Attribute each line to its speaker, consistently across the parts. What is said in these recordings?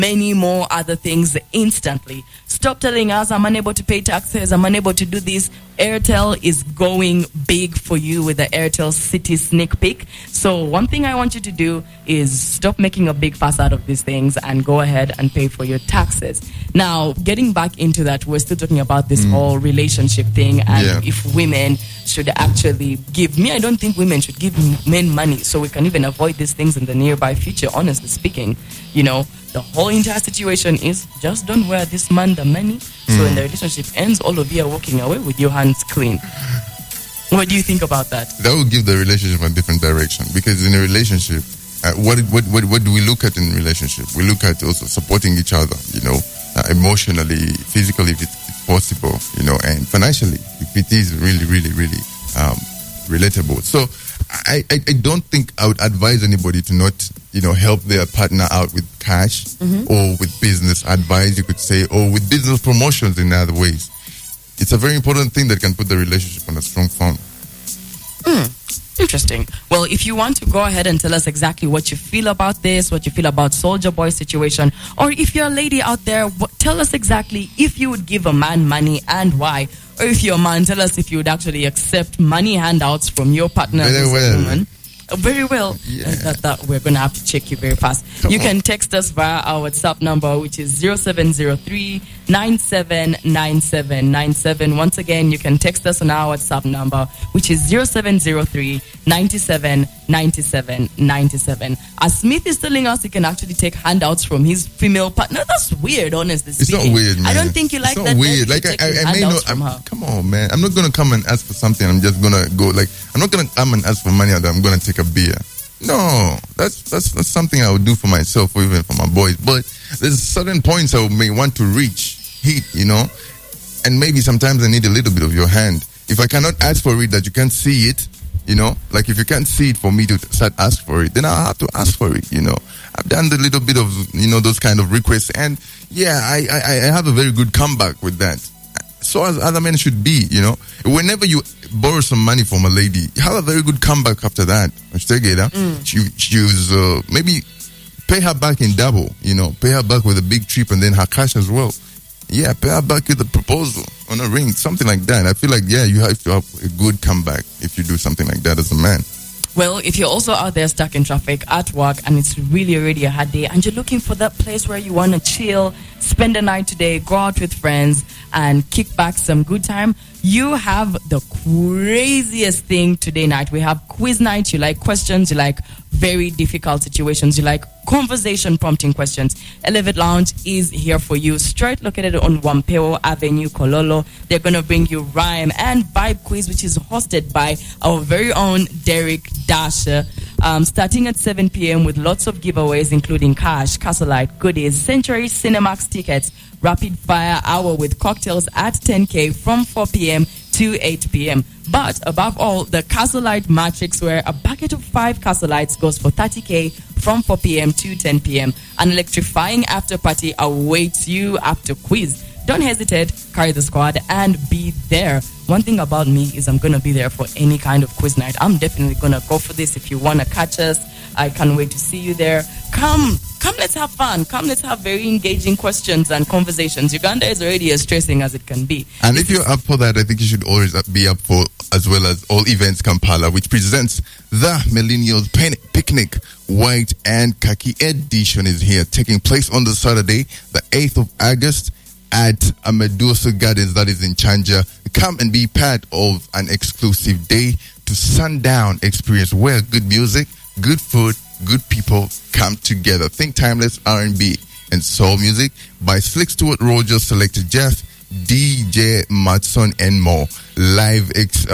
Speaker 1: many more other things instantly. Stop telling us, I'm unable to pay taxes, I'm unable to do this. Airtel is going big for you with the Airtel City Sneak Peek. So one thing I want you to do is stop making a big fuss out of these things and go ahead and pay for your taxes. Now, getting back into that, we're still talking about this whole relationship thing and if women should actually give. I don't think women should give men money so we can even avoid these things in the nearby future, honestly speaking. You know, the whole entire situation is just don't wear this man the money. So when the relationship ends, all of you are walking away with your hands clean. What do you think about that?
Speaker 2: That will give the relationship a different direction, because in a relationship, what do we look at in a relationship? We look at also supporting each other, emotionally, physically, if it's possible, and financially, if it is really, really, really relatable. So I don't think I would advise anybody to not, help their partner out with cash or with business advice, you could say, or with business promotions in other ways. It's a very important thing that can put the relationship on a strong form.
Speaker 1: Interesting. Well, if you want to go ahead and tell us exactly what you feel about this, what you feel about Soulja Boy's situation, or if you're a lady out there, tell us exactly if you would give a man money and why. Or if you're a man, tell us if you would actually accept money handouts from your partner as a woman. Very well.
Speaker 2: Yeah.
Speaker 1: That we're going to have to check you very fast. You can text us via our WhatsApp number, which is 0703 979797. Once again, you can text us on our WhatsApp number, which is 0703 979797. As Smith is telling us, he can actually take handouts from his female partner. That's weird, honestly speaking.
Speaker 2: It's not weird, man.
Speaker 1: I don't think you like that.
Speaker 2: It's not weird. Like, I may not. Come on, man. I'm not going to come and ask for something. I'm just going to go. Like, I'm not going to come and ask for money and I'm going to take a beer. No, that's something I would do for myself or even for my boys. But there's certain points I may want to hit, and maybe sometimes I need a little bit of your hand. If I cannot ask for it, that you can't see it, like if you can't see it for me to start ask for it, then I'll have to ask for it, I've done the little bit of, those kind of requests, and I have a very good comeback with that. So as other men should be, whenever you borrow some money from a lady, you have a very good comeback after that. Maybe pay her back in double, pay her back with a big trip and then her cash as well. Yeah, pay her back with a proposal on a ring, something like that. I feel like, you have to have a good comeback if you do something like that as a man.
Speaker 1: Well, if you're also out there stuck in traffic at work and it's really already a hard day and you're looking for that place where you want to chill, spend the night today, go out with friends and kick back some good time, you have the craziest thing today night. We have quiz night. You like questions, you like very difficult situations, you like conversation prompting questions. Elevate Lounge is here for you, straight located on Wampeo Avenue, Kololo. They're going to bring you rhyme and vibe quiz, which is hosted by our very own Derek Dasher, starting at 7 p.m. with lots of giveaways, including cash, Castlelight, goodies, Century Cinemax tickets, rapid fire hour with cocktails at 10K from 4 p.m. to 8 p.m. But above all, the Castlelight Matrix, where a bucket of 5 Castlelights goes for 30K from 4 p.m. to 10 p.m. An electrifying after party awaits you after quiz. Don't hesitate, carry the squad and be there. One thing about me is I'm going to be there for any kind of quiz night. I'm definitely going to go for this. If you want to catch us, I can't wait to see you there. Come, let's have fun. Come, let's have very engaging questions and conversations. Uganda is already as stressing as it can be.
Speaker 2: And if you're up for that, I think you should always be up for, as well as All Events Kampala, which presents the Millennials Picnic. White and Khaki edition is here, taking place on the Saturday, the 8th of August at Medusa Gardens, that is in Chanja. Come and be part of an exclusive day to sundown experience where good music, good food, good people come together. Think timeless R&B and soul music by Slick Stewart Rogers, Selected Jeff, DJ Matson and more. Live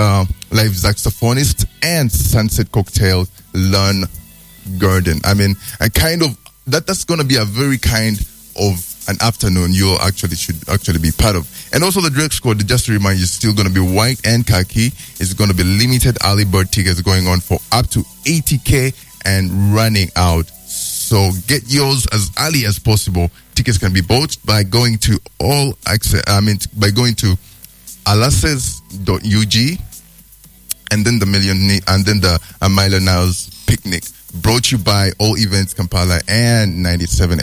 Speaker 2: saxophonist and Sunset Cocktails, Learn Garden. I mean, that's going to be a very kind of an afternoon you should be part of. And also the dress code, just to remind you, is still going to be white and khaki. It's going to be limited early bird tickets going on for up to 80K and running out. So get yours as early as possible. Tickets can be bought by going to alases.ug and then the Millionaires Picnic. Brought to you by All Events Kampala and 97